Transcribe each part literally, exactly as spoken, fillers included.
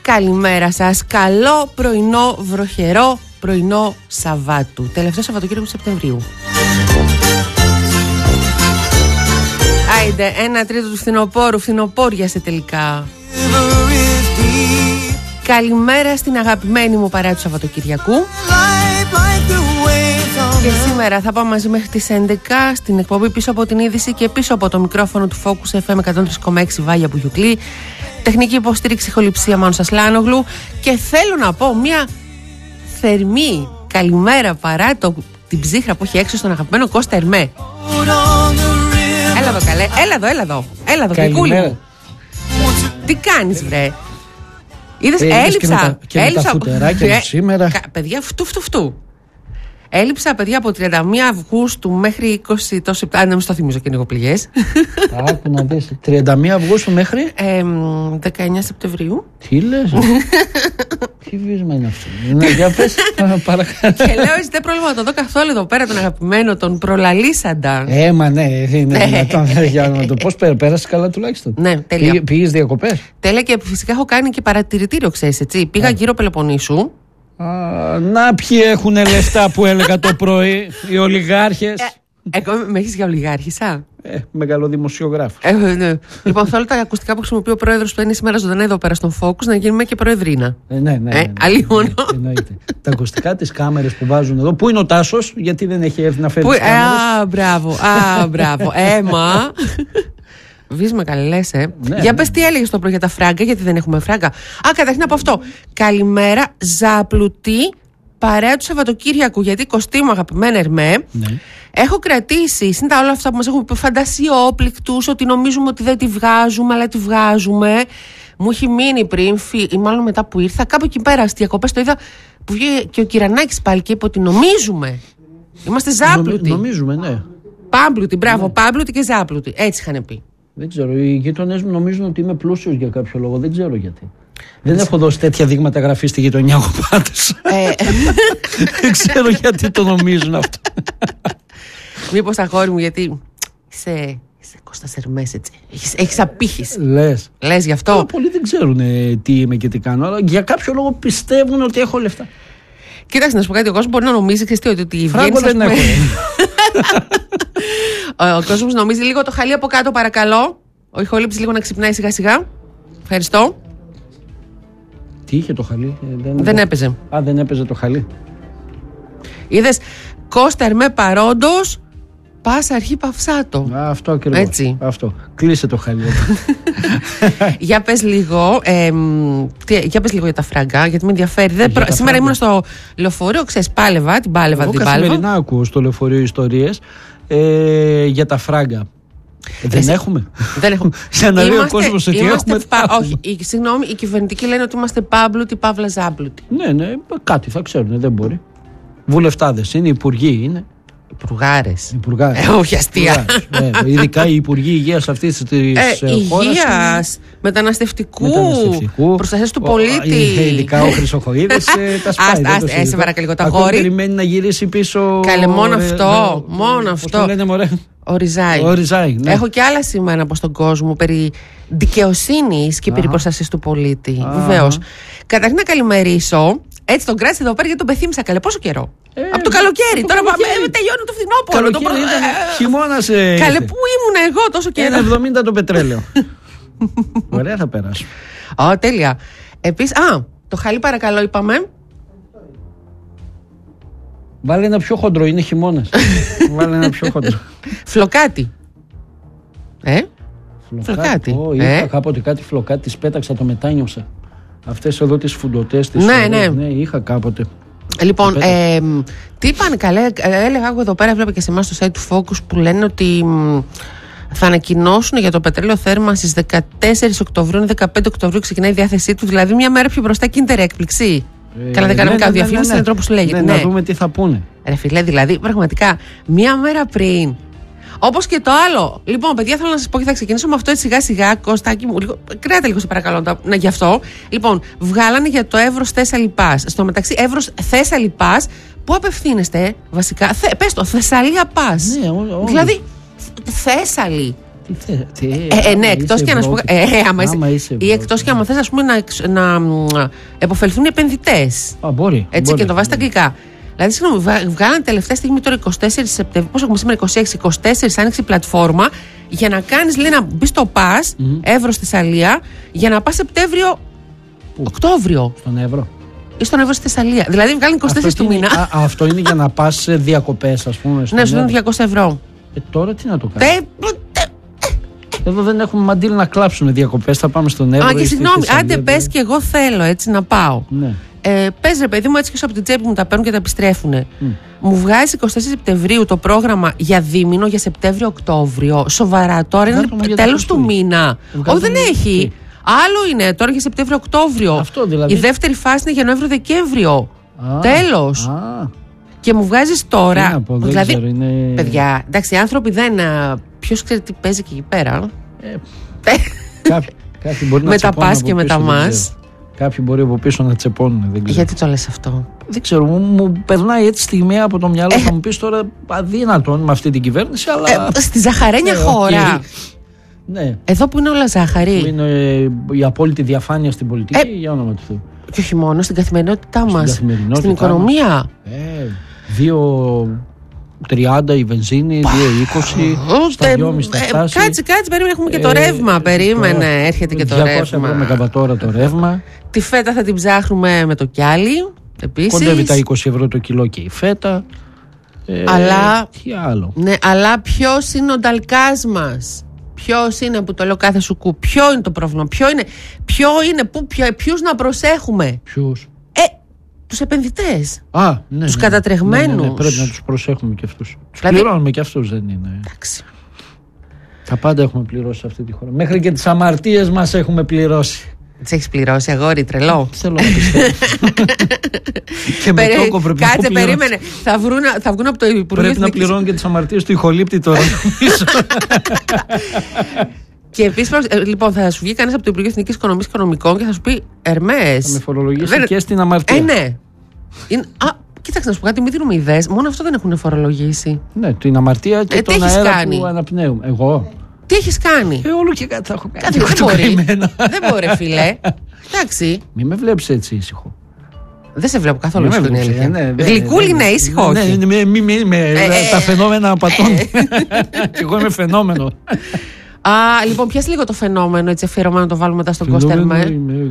Καλημέρα σας. Καλό πρωινό, βροχερό πρωινό Σαββάτου. Τελευταίο Σαββατοκύριακο του Σεπτεμβρίου. Άιντε, ένα τρίτο του φθινοπόρου. Φθινοπόριασε τελικά. Καλημέρα στην αγαπημένη μου παρέα του Σαββατοκυριακού. Και σήμερα θα πάμε μαζί μέχρι τις έντεκα στην εκπομπή Πίσω από την είδηση και πίσω από το μικρόφωνο του Focus εφ εμ εκατόν τρία κόμμα έξι Βάγια Μπουγιουκλή. Τεχνική υποστήριξη ηχοληψία Μάνου Σασλάνογλου. Και θέλω να πω μια θερμή καλημέρα παρά το, την ψύχρα που έχει έξω στον αγαπημένο Κώστα Ερμέ. Έλα εδώ καλέ, έλα εδώ, έλα εδώ. Έλα εδώ, γλυκούλη μου. Τι κάνεις βρε? Είδες, ε, έλειψα. Και με τα, και έλειψα, με τα φουτεράκια μου σήμερα. Παιδιά, φτου φτου φτου. Έλειψα, παιδιά, από τριάντα μία Αυγούστου μέχρι είκοσι το Σεπτέμβριο. Να μην στο θυμίζω και λίγο πληγές. Άκου να δεις. τριάντα μία Αυγούστου μέχρι ε, δεκαεννιά Σεπτεμβρίου. Τι λες? Τι βίσμα είναι αυτό? Να, για πες, παρακάτω. Και λέω, είστε πρόβλημα να το δω καθόλου εδώ πέρα τον αγαπημένο, τον προλαλήσαντα. Ε, μα ναι, είναι δυνατόν. Για να το πώς πέρασες καλά τουλάχιστον. Ναι, τέλεια. Πήγες διακοπές? Τέλεια, και φυσικά έχω κάνει και παρατηρητήριο, ξέρεις, έτσι. Πήγα γύρω Πελοποννήσου. Α, να ποιοι έχουν λεφτά που έλεγα το πρωί, οι ολιγάρχες. Ε, εγώ με έχεις για ολιγάρχησα. Ε, μεγαλοδημοσιογράφος. Ε, ναι. Λοιπόν, θέλω τα ακουστικά που χρησιμοποιεί ο πρόεδρος που είναι σήμερα ζωντανά εδώ πέρα στον Focus να γίνουμε και προεδρίνα. Ε, ναι, ναι. ναι, ναι, ε, αλλήμωνο. Ναι, τα ακουστικά, τις κάμερες που βάζουν εδώ. Πού είναι ο Τάσος, γιατί δεν έχει έρθει να φέρει τις κάμερες. Α, μπράβο, α, μπράβο. Έμα. Βίσμα καλέ λες, ε. Ναι, για ναι. πες τι έλεγες το πρωί για τα φράγκα, γιατί δεν έχουμε φράγκα. Α, καταρχήν από αυτό. Καλημέρα, ζαπλουτή παρέα του Σαββατοκύριακου. Γιατί κοστίμου, αγαπημένα Ερμέ, ναι. Έχω κρατήσει, συν τα όλα αυτά που μας έχουν πει, φαντασιόπληκτους, ότι νομίζουμε ότι δεν τη βγάζουμε, αλλά τη βγάζουμε. Μου έχει μείνει πριν, ή μάλλον μετά που ήρθα, κάπου εκεί πέρα στις διακοπές το είδα που βγήκε και ο Κυρανάκης πάλι και είπε ότι νομίζουμε. Είμαστε ζάπλουτοι. Νομίζουμε, ναι. Πάμπλουτοι, μπράβο, ναι. Πάμπλουτοι και ζάπλουτοι. Έτσι είχαν πει. Δεν ξέρω. Οι γείτονές μου νομίζουν ότι είμαι πλούσιος για κάποιο λόγο. Δεν ξέρω γιατί. Δεν Έτσι. έχω δώσει τέτοια δείγματα γραφή στη γειτονιά εγώ πάντως. Ε... Δεν ξέρω γιατί το νομίζουν αυτό. Μήπως αγόρι μου, γιατί είσαι, είσαι Κώστας Ερμές, έτσι. Έχεις, έχεις απήχηση. Λες. Λες γι' αυτό. Αλλά πολλοί δεν ξέρουν ε, τι είμαι και τι κάνω. Αλλά για κάποιο λόγο πιστεύουν ότι έχω λεφτά. Κοίταξε να σου πω κάτι. Ο κόσμος μπορεί να νομίζει και ότι. Φράγκο δεν έχω. Ο κόσμος νομίζει λίγο το χαλί από κάτω, παρακαλώ. Ο ηχολήπτης λίγο να ξυπνάει σιγά σιγά. Ευχαριστώ. Τι είχε το χαλί? Ε, δεν δεν έπαιζε. Α, δεν έπαιζε το χαλί. Είδες, Κώστα Ερμέ παρόντος, πάσα αρχή παυσάτο. Α, αυτό ακριβώς. Έτσι. Αυτό. Κλείσε το χαλί. Για πες λίγο, ε, τι, για πες λίγο για τα φράγκα, γιατί με ενδιαφέρει. Δεν προ... Σήμερα ήμουν στο λεωφορείο, ξέρεις, πάλευα, την πάλευα, Εγώ την πάλευα. Καθημερινά ακούω στο λεωφορείο ιστορίες ε, για τα φράγκα. Ε, δεν, Εσύ... έχουμε. δεν έχουμε. Για να λέει ο κόσμος ότι έχουμε. Πα... Όχι, η, συγγνώμη, οι κυβερνητικοί λένε ότι είμαστε πάμπλουτοι, παύλα ζάμπλουτοι. Ναι, ναι, κάτι θα ξέρουν, δεν μπορεί. Βουλευτάδες είναι, υπουργοί είναι. Υπουργάρες. Υπουργάρες. Ε, όχι αστεία. Ναι, ειδικά οι υπουργοί υγείας αυτής της ε, χώρας. Υγείας, μεταναστευτικού, μεταναστευτικού προστασίας του πολίτη. Ειδικά ο Χρυσοχοΐδης τα σπάει. Ας, σε παρακαλώ τα γόρι. Ακόμα περιμένει να γυρίσει πίσω. Καλέ, μόνο αυτό. Μόνο αυτό. Λένε, μωρέ. Οριζάει. Οριζάει, ναι. Έχω και άλλα σήμερα από στον κόσμο περί δικαιοσύνης και Αχα. περί προστασίας του πολίτη. Βεβαίως. Καταρχήν να καλημερίσω. Έτσι τον κράτησε εδώ πέρα γιατί τον πεθύμισα καλέ. Πόσο καιρό? Ε, από το καλοκαίρι. Τώρα πάμε, τελειώνει το φθινόπωρο. Καλοκαίρι το προ... ήταν χειμώνας. Ε... Καλέ, πού ήμουν εγώ τόσο καιρό? ένα εβδομήντα το πετρέλαιο. Ωραία, θα περάσω. Α, τέλεια. Επίσης, α, το χαλί παρακαλώ είπαμε. Βάλε ένα πιο χοντρό, είναι χειμώνας. Βάλε ένα πιο χοντρό. Φλοκάτι. Ε, φλοκάτι. Ω, είχα ε? κάποτε κάτι φλοκάτι, τις πέταξα, το μετάνιωσα. Αυτές εδώ τις φουντοτές τις ναι, φορές, ναι. ναι, είχα κάποτε. Λοιπόν, ε, τι είπαν καλέ, έλεγα εγώ εδώ πέρα, βλέπω και σε εμάς στο site του Focus που λένε ότι μ, θα ανακοινώσουν για το πετρέλαιο θέρμανσης δεκατέσσερις Οκτωβρίου, δεκαπέντε Οκτωβρίου ξεκινάει η διάθεσή του, δηλαδή μια μέρα πιο μπροστά και είναι έκπληξη. Ε, Καλά, δεν κάναμε ναι, κάποια διαφήμιση, είναι τρόπο που λέγεται. Ναι, να δούμε τι θα πούνε. Ρε φιλέ, δηλαδή, πραγματικά, μία μέρα πριν. Όπως και το άλλο. Λοιπόν, παιδιά, θέλω να σας πω και θα ξεκινήσω με αυτό έτσι σιγά σιγά. Κωστάκι μου, λίγο, κράτε λίγο σε παρακαλώ να, γι' αυτό. Λοιπόν, βγάλανε για το Εύρος Θέσσαλη Πας. Στο μεταξύ, Εύρος Θέσσαλη Πας, πού απευθύνεστε βασικά? Θε, πες το, Θεσσαλία Πας. Ναι, ό, ό, δηλαδή, Θέσσαλη. Τι θε, τι, ε, ε, ναι, εκτός και να σου πω. Ε, άμα είσαι, άμα είσαι ή εκτός και άμα θες, ας πούμε, να, να επωφελθούν οι επενδυτές. Α, μπορεί. Έτσι μπορεί, και το βάζει στα αγγλικά. Δηλαδή, συγγνώμη, βγάλανε τελευταία στιγμή τώρα είκοσι τέσσερις Σεπτεμβρίου. Πώς έχουμε σήμερα, είκοσι έξι, είκοσι τέσσερις άνοιξε η πλατφόρμα για να κάνεις, λέει, να μπει στο ΠΑΣ, mm-hmm. Εύρω στη Θεσσαλία, για να πας Σεπτέμβριο, Πού? Οκτώβριο. Στον Εύρο. Ή στον Εύρο στη Θεσσαλία. Δηλαδή, βγάλανε είκοσι τέσσερις του μήνα. Α, αυτό είναι για να πας σε διακοπές, ας πούμε. Ναι, σου δίνουν διακόσια ευρώ. Ε, τώρα τι να το κάνεις. Εδώ δεν έχουμε μαντήλ να κλάψουμε διακοπές. Θα πάμε στον Εύρο. Α, και συγγνώμη, άντε πες και εγώ θέλω έτσι να πάω. Ναι. Ε, πες ρε παιδί μου, έτσι και από την τσέπη μου τα παίρνουν και τα επιστρέφουν. Mm. Μου βγάζει είκοσι τέσσερις Σεπτεμβρίου το πρόγραμμα για δίμηνο για Σεπτέμβριο-Οκτώβριο. Σοβαρά τώρα, είναι τέλος του μήνα. Όχι, δεν έχει. Άλλο είναι τώρα για Σεπτέμβριο-Οκτώβριο. Δηλαδή. Η δεύτερη φάση είναι για Νοέμβριο-Δεκέμβριο. Τέλος. Και μου βγάζεις τώρα. Να πω, δηλαδή, ξέρω, είναι... παιδιά, εντάξει, οι άνθρωποι δεν. Ποιος ξέρει τι παίζει και εκεί πέρα. Ε, κάποιοι, κάποιοι μπορεί να με τα πας και με τα μας. Κάποιοι μπορεί από πίσω να τσεπώνουν. Δεν ξέρω. Γιατί το λες αυτό? Δεν ξέρω, μου, μου περνάει έτσι στιγμή από το μυαλό. Ε, θα μου πεις τώρα αδύνατον με αυτή την κυβέρνηση, αλλά. Ε, στη ζαχαρένια ε, χώρα. Okay. Ναι. Εδώ που είναι όλα ζάχαρη. Που είναι η απόλυτη διαφάνεια στην πολιτική, ε, για όνομα του Θεού. Και όχι μόνο, στην καθημερινότητά στην μας. Καθημερινότητά στην οικονομία. Μας. Ε, δύο τριάντα η βενζίνη, δύο είκοσι στα δυόμισι θα φτάσει. Κάτσε, κάτσε, περίμενε, έχουμε και το ρεύμα. Ε, περίμενε, το, έρχεται και το ρεύμα. διακόσια ευρώ μεγαβατόρα το ρεύμα. Τη φέτα θα την ψάχνουμε με το κιάλι. Επίσης. Κοντεύει τα είκοσι ευρώ το κιλό και η φέτα. Ε, αλλά, τι άλλο. Ναι, αλλά ποιος είναι ο νταλκάς μας? Ποιος είναι, που το λέω κάθε σου κου? Ποιο είναι το πρόβλημα? Ποιο είναι, ποιο είναι που, ποιο, ποιους να προσέχουμε? Ποιους? Ε, τους επενδυτές. Α, ναι, τους ναι, κατατρεγμένους. Ναι, ναι, ναι, πρέπει να τους προσέχουμε και αυτούς. Τους δηλαδή, πληρώνουμε και αυτούς, δεν είναι? Εντάξει. Τα πάντα έχουμε πληρώσει σε αυτή τη χώρα. Μέχρι και τις αμαρτίες μας έχουμε πληρώσει. Τις έχεις πληρώσει, αγόρι, τρελό? Θέλω να πιστεύω. Και με τόκο πρέπει να Κάτσε, περίμενε. Θα, βρουν, θα βγουν από το Υπουργείο. Πρέπει να πληρώνουν και τις αμαρτίες του ηχολήπτη τώρα. Και επίσης, λοιπόν, θα σου βγει κανείς από το Υπουργείο Εθνικής Οικονομίας και Οικονομικών και θα σου πει Ερμές. Θα με φορολογήσει δεν... και στην αμαρτία. Ε, ναι. Είναι... Α, κοίταξε να σου πω κάτι, μη δίνουμε ιδέες. Μόνο αυτό δεν έχουν φορολογήσει. Ναι, την αμαρτία και ε, τον αέρα κάνει? Που αναπνέουμε. Εγώ. Τι έχεις κάνει? Ε, όλο και κάτι θα έχω κάνει. Κάτι δεν μπορεί. Δεν μπορεί, φίλε. Εντάξει. Μη με βλέπεις έτσι ήσυχο. Δεν σε βλέπω καθόλου στην αλήθεια. Ναι, ναι, Γλυκούλη, ναι, ήσυχο. Ναι, ναι, μη, μη, μη, ε, τα φαινόμενα απατών. Και εγώ είμαι φαινόμενο. Α, λοιπόν, πιάσε λίγο το φαινόμενο, έτσι αφιερωμένο να το βάλουμε μετά στον Κώστερμα.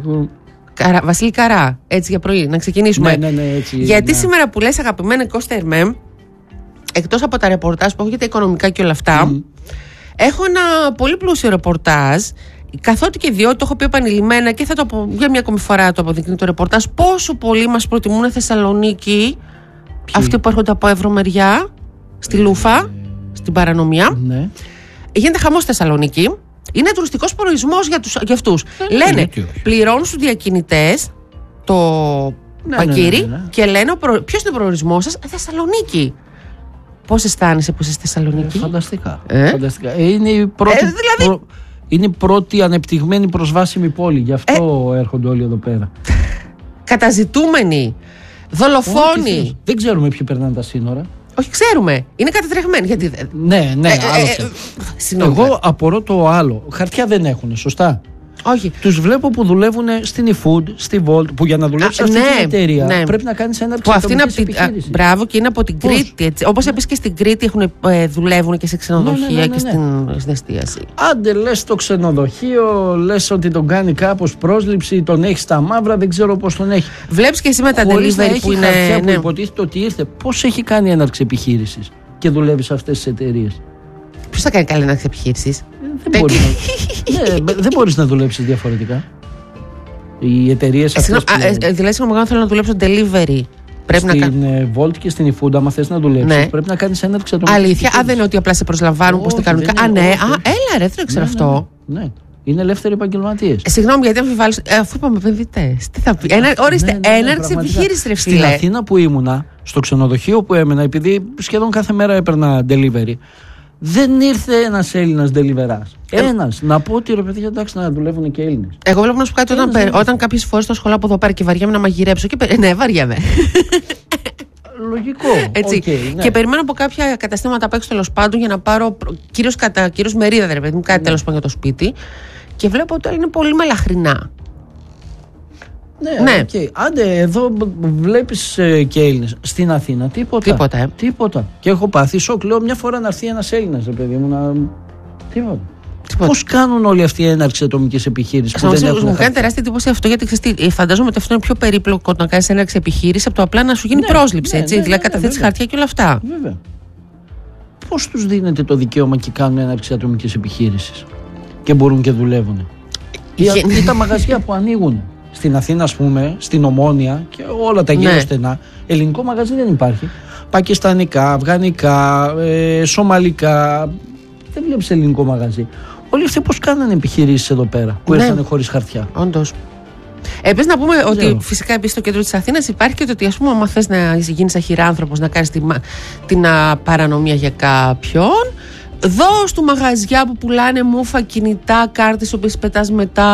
Καρα, Βασίλη Καρά, έτσι για πρωί, να ξεκινήσουμε. Ναι, ναι, ναι, έτσι, γιατί ναι. Σήμερα που λες, αγαπημένε Κώστερμε, εκτός από τα ρεπορτάζ που έχω για τα οικονομικά και όλα αυτά, mm. έχω ένα πολύ πλούσιο ρεπορτάζ. Καθότι και διότι το έχω πει επανειλημμένα και θα το πω για μια ακόμη φορά, το αποδεικνύει το ρεπορτάζ, πόσο πολύ μας προτιμούν Θεσσαλονίκη. Ποιοι? Αυτοί που έρχονται από Ευρωμεριά, στη Λούφα, ε... στην παρανομία. Ναι. Γίνεται χαμός στη Θεσσαλονίκη. Είναι τουριστικός προορισμός για, για αυτούς. Ε, λένε, πληρώνουν στους διακινητές το ναι, πακύρι, ναι, ναι, ναι, ναι. Και λένε προ... ποιος είναι ο προορισμός σας? Θεσσαλονίκη. Πώς αισθάνεσαι που είσαι στη Θεσσαλονίκη? Ε, φανταστικά. Ε? φανταστικά. Ε, είναι η πρώτη... Ε, δηλαδή... προ... Είναι η πρώτη ανεπτυγμένη προσβάσιμη πόλη. Γι' αυτό ε... έρχονται όλοι εδώ πέρα. Καταζητούμενοι, δολοφόνοι. Δεν ξέρουμε ποιοι περνάνε τα σύνορα. Όχι, ξέρουμε. Είναι κατατρεγμένοι. Γιατί... Ναι, ναι, ε, άλλωστε. Ε, ε, Εγώ απορώ το άλλο. Χαρτιά δεν έχουν, σωστά? Όχι. Τους βλέπω που δουλεύουν στην eFood, στη Volt, που για να δουλέψει αυτή ναι, την εταιρεία ναι. πρέπει να κάνεις ένα ψευτομικής επιχείρηση. Μπράβο, και είναι από την Πώς? Κρήτη. Όπως επίσης και στην Κρήτη έχουν, ε, δουλεύουν και σε ξενοδοχεία ναι, ναι, ναι, ναι, ναι. και στην, στην εστίαση. Άντε λες το ξενοδοχείο, λες ότι τον κάνει κάπως πρόσληψη, τον έχει στα μαύρα, δεν ξέρω πώς τον έχει. Βλέπεις και εσύ με τα Χωρίς delivery που είναι. Χαρτιά ναι. που υποτίθεται ότι ήρθε. Πώς έχει κάνει έναρξη επιχείρησης και δουλεύει σε αυτές τις εταιρείες? Ποιος θα κάνει καλή έναρξη επιχείρησης? Δεν μπορεί να, δεν μπορείς να δουλέψεις διαφορετικά. Οι εταιρείες αυτές. Ε, δηλαδή, συγγνώμη, θέλω να δουλέψω delivery. Πρέπει στην να... Volt και στην eFood, άμα θες να δουλέψεις, ναι. πρέπει να κάνεις έναρξη ατομικής. Αλήθεια, α, δεν είναι ότι απλά σε προσλαμβάνουν πως τα κανονικά. Α, ναι, α, έλα ρε, δεν ξέρω ναι, αυτό. Ναι, ναι. Είναι ελεύθεροι επαγγελματίες. Ε, συγγνώμη, γιατί αμφιβάλλεις, ε, αφού είπαμε επενδυτές. Τι θα πει? Ένα, ορίστε, ναι, ναι, ναι, έναρξη επιχείρηση, ρε φίλε. Στην Αθήνα που ήμουνα, στο ξενοδοχείο που έμενα, επειδή σχεδόν κάθε μέρα έπαιρνα delivery, δεν ήρθε ένας Έλληνας deliverάς. Ένας. Να πω ότι ρε παιδιά, εντάξει, να δουλεύουν και Έλληνες. Εγώ βλέπω να σου πω κάτι, όταν, όταν κάποιες φορές στο σχολείο από εδώ πέρα και βαριέμαι να μαγειρέψω. Και, ναι, βαριέμαι. λογικό. Έτσι. Okay, ναι. Και περιμένω από κάποια καταστήματα απ' έξω τέλος πάντων για να πάρω κυρίως, κατά, κυρίως μερίδα, ρε παιδί μου, κάτι ναι. τέλος πάντων για το σπίτι. Και βλέπω ότι όλα είναι πολύ μελαχρινά. Ναι, ναι. Okay. Άντε, εδώ βλέπεις ε, και Έλληνες. Στην Αθήνα τίποτα. Τίποτα, ε. Τίποτα. Και έχω πάθει σοκ. Λέω μια φορά να έρθει ένας Έλληνας, ρε παιδί μου, να. Τίποτα. Πώς κάνουν όλοι αυτοί η έναρξη ατομικής επιχείρησης? Μου κάνει τεράστια εντύπωση αυτό, γιατί ξέρεις, φαντάζομαι ότι αυτό είναι πιο περίπλοκο να κάνεις έναρξη επιχείρηση από το απλά να σου γίνει ναι, πρόσληψη. Ναι, έτσι, ναι, δηλαδή ναι, καταθέτεις χαρτιά και όλα αυτά. Βέβαια. Πώς τους δίνεται το δικαίωμα και κάνουν έναρξη ατομικής επιχείρησης και μπορούν και δουλεύουν? Ή, ή τα μαγαζιά που ανοίγουν. Στην Αθήνα, ας πούμε, στην Ομόνια και όλα τα γύρω ναι. στενά, ελληνικό μαγαζί δεν υπάρχει. Πακιστανικά, αφγανικά, ε, σομαλικά. Δεν βλέπεις ελληνικό μαγαζί. Όλοι αυτοί πώς κάνανε επιχειρήσεις εδώ πέρα που ναι. έρθανε χωρίς χαρτιά? Όντως. Επίσης να πούμε δεν ότι ξέρω. Φυσικά επίσης στο κέντρο της Αθήνας υπάρχει και το ότι, ας πούμε, άμα θες να γίνεις αχυράνθρωπος, να κάνεις την, την παρανομία για κάποιον, δώσ' του μαγαζιά που πουλάνε μούφα, κινητά, κάρτες οποίες πετάς μετά.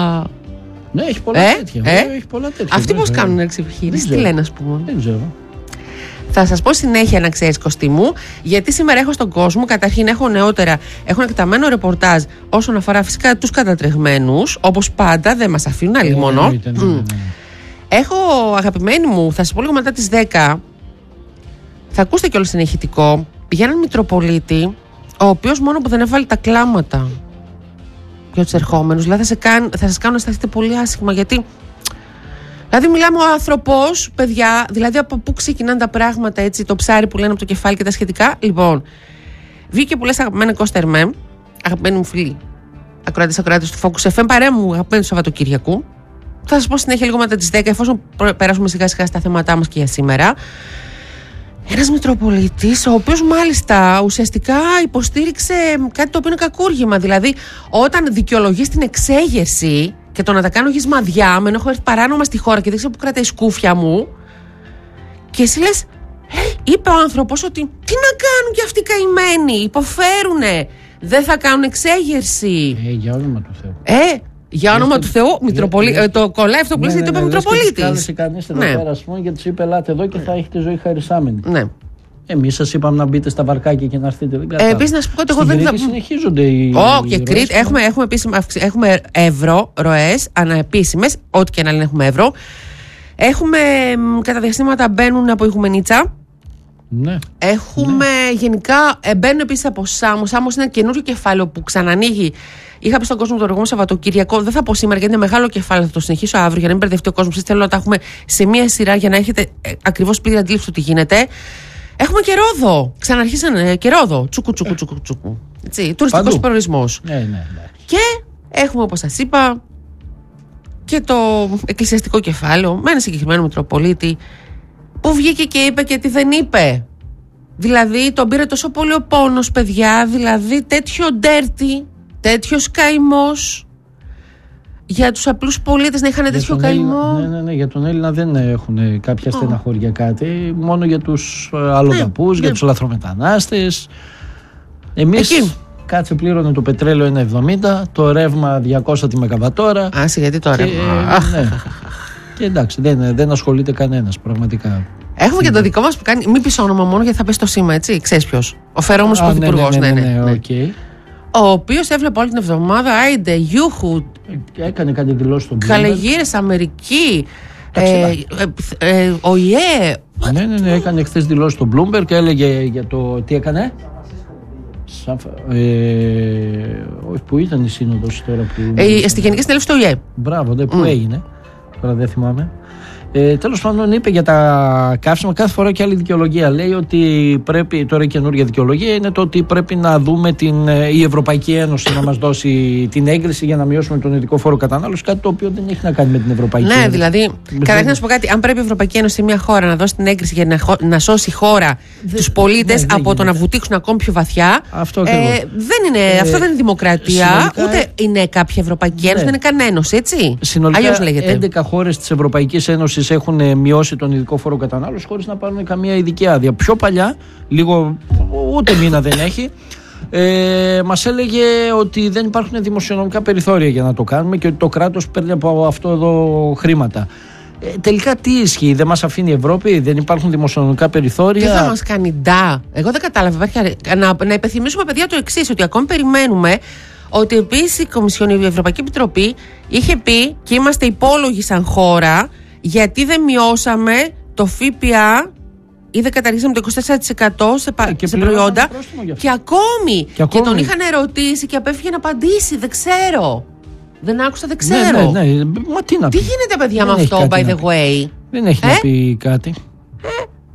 Ναι, έχει πολλά ε, τέτοια. Ε, έχει πολλά τέτοια. Αυτοί πώς κάνουν εξεπιχείρηση, τι λένε, ας πούμε? Δεν ξέρω. Θα σας πω συνέχεια, να ξέρεις, Κωστή μου, γιατί σήμερα έχω στον κόσμο, καταρχήν έχω νεότερα, έχω εκταμένο ρεπορτάζ όσον αφορά φυσικά τους κατατρεγμένους, όπως πάντα, δεν μας αφήνουν άλλη μόνο. Mm. Ναι, ναι, ναι. Έχω, αγαπημένοι μου, θα σας πω λίγο μετά τις δέκα, θα ακούσετε και όλο συνεχητικό, για έναν Μητροπολίτη, ο οποίος μόνο που δεν έβαλε τα κλάματα για τους ερχόμενους, δηλαδή θα, σε κάν, θα σας κάνω να σταθείτε πολύ άσχημα, γιατί... Δηλαδή, μιλάμε ο άνθρωπος, παιδιά, δηλαδή από πού ξεκινάνε τα πράγματα, έτσι, το ψάρι που λένε από το κεφάλι και τα σχετικά. Λοιπόν, βγήκε που λες αγαπημένα Κώστα Ερμέ, αγαπημένοι μου φίλοι, ακροατές ακροατές του Focus εφ εμ, παρέα μου αγαπημένοι του Σαββατοκύριακου. Θα σας πω συνέχεια λίγο μετά τις δέκα, εφόσον περάσουμε σιγά σιγά στα θέματά μας και για σήμερα. Ένας Μητροπολίτης, ο οποίος μάλιστα ουσιαστικά υποστήριξε κάτι το οποίο είναι κακούργημα. Δηλαδή, όταν δικαιολογεί την εξέγερση και το να τα κάνω γυσμαδιά, με έχω έρθει παράνομα στη χώρα και δεν ξέρω που κρατάει η σκούφια μου, και εσύ λες, ε, είπε ο άνθρωπος ότι τι να κάνουν κι αυτοί οι καημένοι, υποφέρουνε, δεν θα κάνουν εξέγερση. Ε, για όνομα του Θεού. Ε, για όνομα του Θεού, Μητροπολί... ε, το κολλάει αυτό που λες, γιατί το είπε Μητροπολίτης. Κάλεσε κανείς εδώ πέρα, ας πούμε, και τους είπε, ελάτε εδώ και θα έχετε ζωή χαρισάμενη. Ναι. Εμείς σας είπαμε να μπείτε στα βαρκάκια και να έρθετε. Ε, Επίσης, να σου πω ότι εγώ δεν θα. Συνεχίζονται οι. Ω, και Κρήτη. Έχουμε, έχουμε, έχουμε ευρώ, ροές, αναεπίσημες, ό,τι και να λένε έχουμε ευρώ. Έχουμε κατά διαστήματα μπαίνουν από Ιγουμενίτσα. Ναι. Έχουμε ναι. γενικά. Μπαίνουν επίσης από Σάμο. Σάμος είναι ένα καινούριο κεφάλαιο που ξανανοίγει. Είχα πει στον κόσμο το προηγούμενο Σαββατοκύριακο, δεν θα πω σήμερα γιατί είναι μεγάλο κεφάλαιο, θα το συνεχίσω αύριο για να μην μπερδευτεί ο κόσμος. Θέλω να τα έχουμε σε μία σειρά για να έχετε ακριβώς πλήρη αντίληψη του τι γίνεται. Έχουμε και Ρόδο. Ξαναρχίσανε και Ρόδο. Τσούκου, τσούκου, τσούκου, τσούκου. Τουριστικός προορισμός. Ναι, ναι, ναι. Και έχουμε, όπως σας είπα, και το εκκλησιαστικό κεφάλαιο με ένα συγκεκριμένο Μητροπολίτη που βγήκε και είπε και τι δεν είπε. Δηλαδή, τον πήρε τόσο πολύ ο πόνος, παιδιά. Δηλαδή, τέτοιο ντέρτι, τέτοιο καημός. Για τους απλούς πολίτες να είχαν τέτοιο καημό. Ναι, ναι, ναι, για τον Έλληνα δεν έχουν κάποια oh. στεναχώρια κάτι. Μόνο για τους αλλοδαπούς, ναι, για ναι. τους λαθρομετανάστες. Εμείς, Εκεί. κάτσε, πλήρωνε το πετρέλαιο ένα εβδομήντα, το ρεύμα διακόσια τη μεγαβατόρα. Άσε, γιατί το ρεύμα. Ναι. Και εντάξει, δεν, δεν ασχολείται κανένας πραγματικά. Έχουμε και το δικό μας που κάνει. Μην πεις όνομα μόνο γιατί θα πέσει το σήμα, έτσι. Ξέρεις ποιος. Ο Φερόμος Πρωθυπουργός. Ναι, ναι, ναι, ναι, ναι, ναι. Okay. Ο οποίος έβλεπε όλη την εβδομάδα, άιντε, Γιούχου. Έκανε κάτι δηλώσει στον Bloomberg. Καλεγύρες, Αμερική, ε, ε, ε, ο ΙΕ. Ναι, ναι, ναι, έκανε χθες δηλώσει στον Bloomberg και έλεγε για το τι έκανε. Ε, που ήταν η σύνοδος τώρα που. Ε, στη Γενική Συνέλευση του ΙΕ. Μπράβο, δε, που mm. έγινε. Τώρα δεν θυμάμαι. Ε, τέλος πάντων, είπε για τα καύσιμα κάθε φορά και άλλη δικαιολογία. Λέει ότι πρέπει, τώρα η καινούργια δικαιολογία είναι το ότι πρέπει να δούμε την, η Ευρωπαϊκή Ένωση να μας δώσει την έγκριση για να μειώσουμε τον ειδικό φόρο κατανάλωση. Κάτι το οποίο δεν έχει να κάνει με την Ευρωπαϊκή ναι, Ένωση. Ναι, δηλαδή, καταρχήν να σου πω κάτι. Αν πρέπει η Ευρωπαϊκή Ένωση σε μια χώρα να δώσει την έγκριση για να, να σώσει χώρα τους πολίτες ναι, από γίνεται. Το να βουτήξουν ακόμη πιο βαθιά. Αυτό, ε, δεν είναι, ε, αυτό δεν είναι δημοκρατία, συνολικά, ούτε είναι κάποια Ευρωπαϊκή Ένωση, ναι. δεν είναι καν ένωση, έτσι. Συνολικά έντεκα χώρες της Ευρωπαϊκής Ένωσης έχουν μειώσει τον ειδικό φόρο κατανάλωση χωρίς να πάρουν καμία ειδική άδεια. Πιο παλιά, λίγο ούτε μήνα δεν έχει, ε, μας έλεγε ότι δεν υπάρχουν δημοσιονομικά περιθώρια για να το κάνουμε και ότι το κράτος παίρνει από αυτό εδώ χρήματα. Ε, τελικά τι ισχύει, δεν μας αφήνει η Ευρώπη, δεν υπάρχουν δημοσιονομικά περιθώρια. Τι θα μας κάνει ντα. Εγώ δεν κατάλαβα. Να, να υπενθυμίσουμε, παιδιά, το εξής, ότι ακόμη περιμένουμε ότι επίσης η Κομισιόν, η Ευρωπαϊκή Επιτροπή είχε πει και είμαστε υπόλογοι σαν χώρα γιατί δεν μειώσαμε το ΦΠΑ ή δεν καταργήσαμε το είκοσι τέσσερα τοις εκατό σε, πα, σε προϊόντα και ακόμη. και ακόμη και τον είχαν ερωτήσει και απέφυγε να απαντήσει, δεν ξέρω. Δεν άκουσα, δεν ξέρω. Ναι, ναι, ναι. Μα τι να πει. Τι γίνεται, παιδιά, δεν με αυτό, by the way. Δεν έχει ε? να πει κάτι. Ε?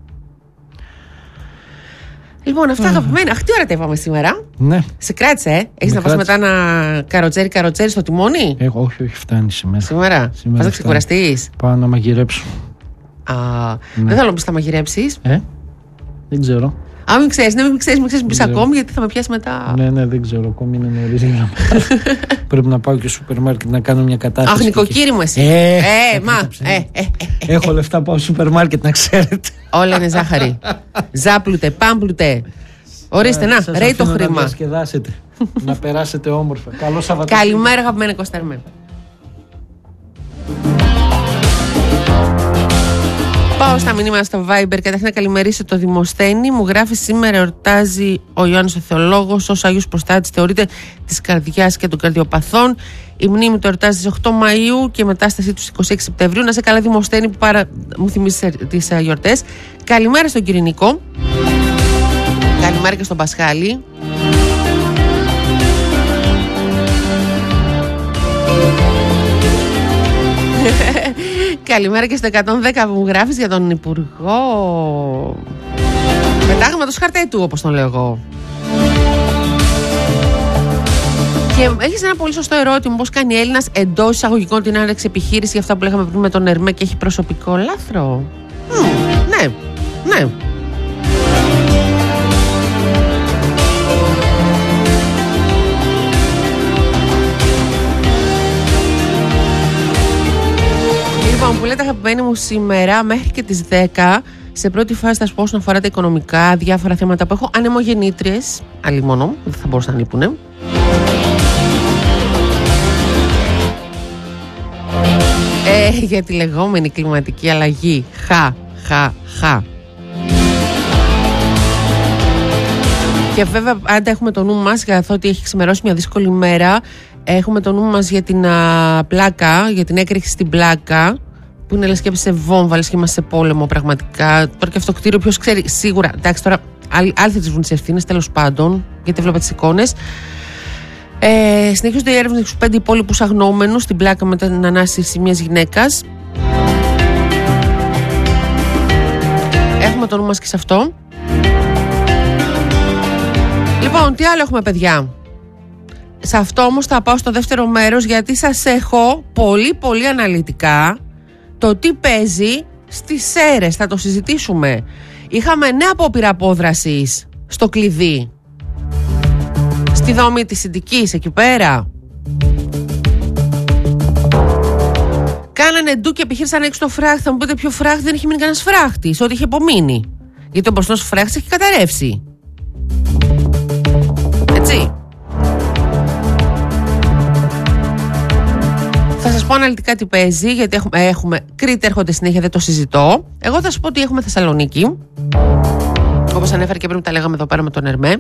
Λοιπόν, αυτά αγαπημένα. Αχ, τι ώρα τα είπαμε σήμερα. Ναι. Σε κράτησε, ε. Έχεις να πας μετά ένα καροτσέρι καροτσέρι στο τιμόνι. Εγώ, όχι, όχι, φτάνει σήμερα. Σήμερα. Πας να ξεκουραστείς. Πάω να μαγειρέψω. Α, ναι. Δεν θέλω να πεις θα μαγειρέψεις. Ε, δεν ξέρω. Α, μην ξέρεις, ναι, μην ξέρεις, μην ξέρεις, μην πεις ακόμη, γιατί θα με πιάσει μετά. Ναι, ναι, δεν ξέρω, ακόμη είναι νωρίς. Πρέπει να πάω και στο σούπερ μάρκετ να κάνω μια κατάσταση. Αχ, νοικοκύρι μου εσύ. Ε, ε, μα. Ε, ε, ε, ε, Έχω λεφτά, πάω στο σούπερ μάρκετ, να ξέρετε. Όλα είναι ζάχαρη. Ζάπλουτε, πάμπλουτε. Ορίστε, να, ρέει το χρήμα. Να διασκεδάσετε, να περάσετε όμορφα. Καλό Σαββατοκύριακο. Καλημέρα, αγαπημένα Κωνσταρμέ. Πάω στα μηνύματα στο Viber. Καταρχήν να καλημερίσω το Δημοσθένη. Μου γράφει σήμερα εορτάζει ο Ιωάννης ο Θεολόγος. Ως Άγιος Προστάτης θεωρείται της καρδιάς και των καρδιοπαθών. Η μνήμη του εορτάζει στις οκτώ Μαΐου και η μετάστασή του στις είκοσι έξι Σεπτεμβρίου. Να σε καλά, Δημοσθένη, που παρα... μου θυμίζει τις γιορτές. Καλημέρα στον Κυρινικό. Καλημέρα και στον Πασχάλη. Καλημέρα και στο εκατόν δέκα που μου γράφεις για τον Υπουργό Πετάγματος Χαρτέτου, όπως τον λέω εγώ. Και έχεις ένα πολύ σωστό ερώτημα. Πώς κάνει Έλληνας εντός εισαγωγικών την άνοιξη επιχείρηση για αυτά που λέγαμε πριν με τον Ερμέ και έχει προσωπικό λάθρο? Mm, ναι, ναι. Λοιπόν, που λέτε αγαπημένοι μου σήμερα μέχρι και τις δέκα, σε πρώτη φάση θα σου πω όσον αφορά τα οικονομικά, διάφορα θέματα που έχω. Ανεμογεννήτριες, αλλή μόνο, δεν θα μπορούσαν να λείπουνε. Ε, για τη λεγόμενη κλιματική αλλαγή. Χα, χα, χα. Και βέβαια, αν έχουμε το νου μας, καθότι έχει ξημερώσει μια δύσκολη μέρα, έχουμε το νου μας για την α, πλάκα, για την έκρηξη στην πλάκα, που είναι λες και σε βόμβα, λες και είμαστε σε πόλεμο πραγματικά. Τώρα και αυτό το κτίριο, ποιος ξέρει, σίγουρα. Εντάξει, τώρα άλλοι θα τις βρουν τις ευθύνες, τέλος πάντων, γιατί βλέπω τις εικόνες. Ε, συνεχίζονται οι έρευνες στους πέντε υπόλοιπους αγνοούμενους στην πλάκα μετά την ανάστηση μιας γυναίκας. Έχουμε το νου μας και σε αυτό. Λοιπόν, τι άλλο έχουμε, παιδιά? Σε αυτό όμως θα πάω στο δεύτερο μέρος, γιατί σας έχω πολύ πολύ αναλυτικά το τι παίζει στις ΣΕΡΕΣ. Θα το συζητήσουμε. Είχαμε νέα απόπειρα απόδρασης στο κλειδί, στη δομή της Συντικής εκεί πέρα. Κάνανε ντου και επιχείρησαν έξω το φράχτη. Θα μου πείτε ποιο φράχτη? Δεν έχει μείνει κανένας φράχτης, ό,τι είχε απομείνει, γιατί ο μπροστός φράχτης έχει καταρρεύσει. Έτσι. Θα σας πω αναλυτικά τι παίζει, γιατί έχουμε, έχουμε Κρήτη, έρχονται συνέχεια, δεν το συζητώ. Εγώ θα σας πω ότι έχουμε Θεσσαλονίκη, όπως ανέφερα και πριν, τα λέγαμε εδώ πέρα με τον Ερμέ.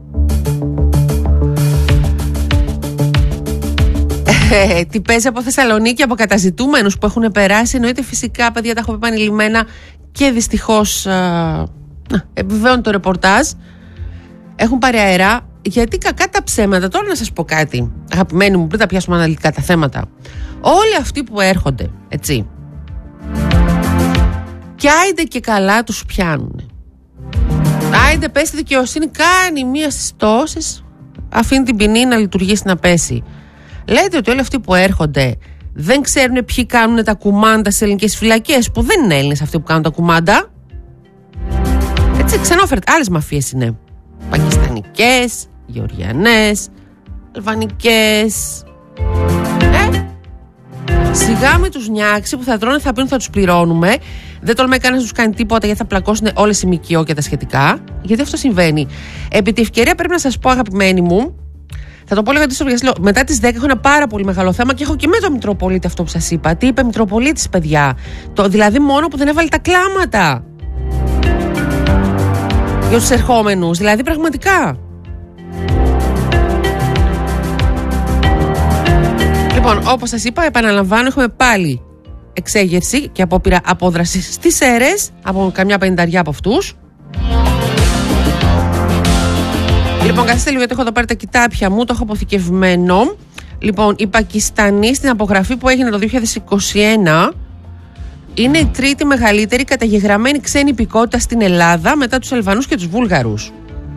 Ε, τι παίζει από Θεσσαλονίκη, από καταζητούμενους που έχουν περάσει. Εννοείται φυσικά, παιδιά, τα έχω πει επανειλημμένα και δυστυχώς α, επιβεβαίων το ρεπορτάζ. Έχουν πάρει αερά. Γιατί κακά τα ψέματα, τώρα να σας πω κάτι, αγαπημένοι μου, πριν τα πιάσουμε αναλυτικά τα θέματα. Όλοι αυτοί που έρχονται, έτσι, και άιντε και καλά τους πιάνουν. Άιντε πέσει τη δικαιοσύνη, κάνει μία στις τόσες, αφήνει την ποινή να λειτουργήσει, να πέσει. Λέτε ότι όλοι αυτοί που έρχονται δεν ξέρουν ποιοι κάνουν τα κουμάντα στις ελληνικές φυλακές, που δεν είναι Έλληνες αυτοί που κάνουν τα κουμάντα. Έτσι, ξενόφερτα, άλλες μαφίες είναι. Πακιστανικές, Γεωργιανές, Αλβανικές. Ε, σιγά με τους νιάξει που θα τρώνε, θα πίνουν, θα τους πληρώνουμε. Δεν τολμάει κανένας να τους κάνει τίποτα, γιατί θα πλακώσουν όλες οι ΜΚΟ και τα σχετικά. Γιατί αυτό συμβαίνει. Επί τη ευκαιρία πρέπει να σας πω, αγαπημένοι μου, Θα το πω λίγο αντίστοιχο. Μετά τις δέκα έχω ένα πάρα πολύ μεγάλο θέμα και έχω και με τον Μητροπολίτη αυτό που σας είπα. Τι είπε Μητροπολίτης, παιδιά? Το, δηλαδή, μόνο που δεν έβαλε τα κλάματα για τους ερχόμενους. Δηλαδή, πραγματικά. Λοιπόν, όπως σας είπα, επαναλαμβάνω, έχουμε πάλι εξέγερση και απόπειρα απόδραση στις αίρες από καμιά πενηνταριά από αυτούς. Λοιπόν, καθίστε λίγο, γιατί έχω εδώ πέρα τα κοιτάπια μου, το έχω αποθηκευμένο. Λοιπόν, οι Πακιστανοί στην απογραφή που έγινε το δύο χιλιάδες είκοσι ένα είναι η τρίτη μεγαλύτερη καταγεγραμμένη ξένη υπηκότητα στην Ελλάδα μετά τους Αλβανούς και τους Βούλγαρους.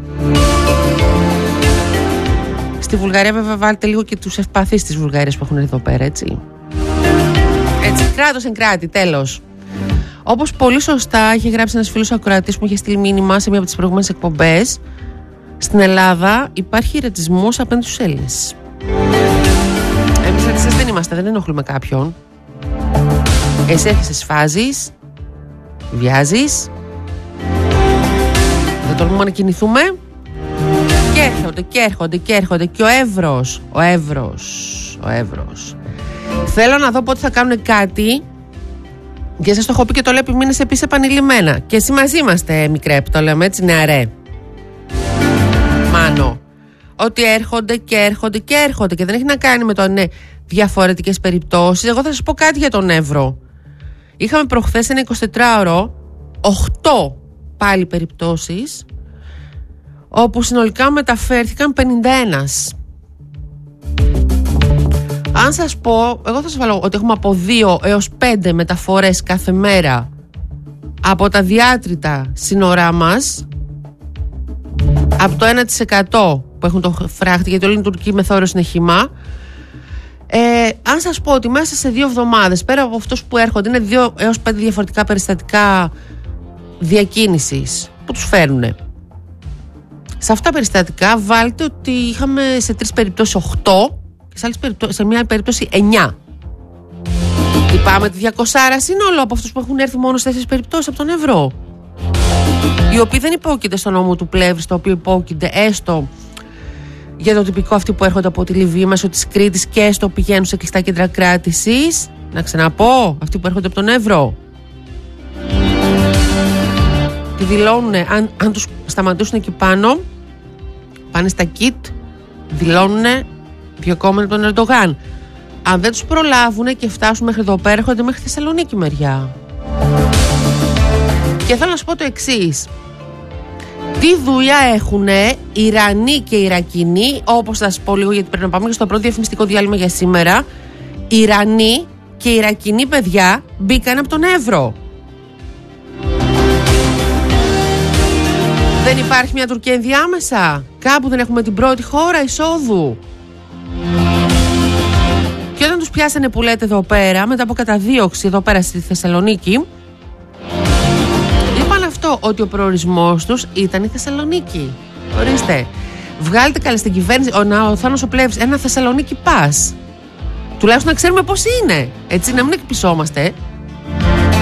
Στη Βουλγαρία, βέβαια, βάλτε λίγο και τους ευπαθείς της Βουλγαρίας που έχουν εδώ πέρα, έτσι. Έτσι, κράτος εν κράτη, τέλος. Όπως πολύ σωστά είχε γράψει ένας φίλος ακροατής που μου είχε στείλει μήνυμα σε μία από τις προηγούμενες εκπομπές, στην Ελλάδα υπάρχει ρατσισμός απέναντι στους Έλληνες. Εμείς ρατσιστές δεν είμαστε, δεν ενοχλούμε κάποιον. Εσύ έρχεσαι, σφάζεις, βιάζεις, δεν τολμούμε να κινηθούμε και έρχονται και έρχονται και έρχονται και ο Εύρος, ο Εύρος, ο Εύρος. Θέλω να δω πότε θα κάνουν κάτι και σας το έχω πει και το λέω επί μήνες επίσης επανειλημμένα. Και εσύ μαζί είμαστε, μικρέ, το λέμε έτσι, νεαρέ. Μάνο. Ότι έρχονται και έρχονται και έρχονται και δεν έχει να κάνει με το αν είναι διαφορετικές περιπτώσεις. Εγώ θα σας πω κάτι για τον Εύρο. Είχαμε προχθές ένα εικοσιτετράωρο, οκτώ πάλι περιπτώσεις, όπου συνολικά μεταφέρθηκαν πενήντα ένα. Αν σας πω, εγώ θα σας βάλω ότι έχουμε από δύο έως πέντε μεταφορές κάθε μέρα από τα διάτρητα σύνορά μας, από το ένα τοις εκατό που έχουν το φράχτη, γιατί όλη η τουρκική μεθόριος είναι χυμά. Ε, αν σας πω ότι μέσα σε δύο εβδομάδες, πέρα από αυτούς που έρχονται, είναι δύο έως πέντε διαφορετικά περιστατικά διακίνησης που τους φέρνουν. Σε αυτά τα περιστατικά βάλτε ότι είχαμε σε τρεις περιπτώσεις οκτώ και σε, άλλες περιπτώσεις, σε μια περίπτωση εννιά. Είπαμε τη διακόσια σύνολο από αυτούς που έχουν έρθει μόνο σε τέσσερις περιπτώσεις από τον Εύρο, οι οποίοι δεν υπόκειται στο νόμο του Πλεύρη, στο οποίο υπόκειται έστω για το τυπικό αυτοί που έρχονται από τη Λιβύη μέσω της Κρήτης και έστω πηγαίνουν σε κλειστά κέντρα κράτησης. Να ξαναπώ, αυτοί που έρχονται από τον Εύρο τη δηλώνουν, αν, αν τους σταματήσουν εκεί πάνω, πάνε στα κιτ, δηλώνουν διωκόμενοι από τον Ερντογάν. Αν δεν τους προλάβουν και φτάσουν μέχρι εδώ πέρα, έρχονται μέχρι Θεσσαλονίκη μεριά. Και θέλω να σου πω το εξής. Τι δουλειά έχουν Ιρανοί και Ιρακινοί, όπως θα σας πω λίγο, γιατί πρέπει να πάμε και στο πρώτο διαφημιστικό διάλειμμα για σήμερα. Ιρανοί και Ιρακινοί παιδιά μπήκαν από τον Εύρο. Δεν υπάρχει μια Τουρκία ενδιάμεσα? Κάπου δεν έχουμε την πρώτη χώρα εισόδου? Και όταν τους πιάσανε που λέτε εδώ πέρα, μετά από καταδίωξη εδώ πέρα στη Θεσσαλονίκη, είπαν αυτό, ότι ο προορισμός τους ήταν η Θεσσαλονίκη. Ορίστε, βγάλετε καλή στην κυβέρνηση, ο Θάνος ο Πλεύρης, ένα Θεσσαλονίκη πας. Τουλάχιστον να ξέρουμε πώς είναι, έτσι, να μην εκπλησόμαστε.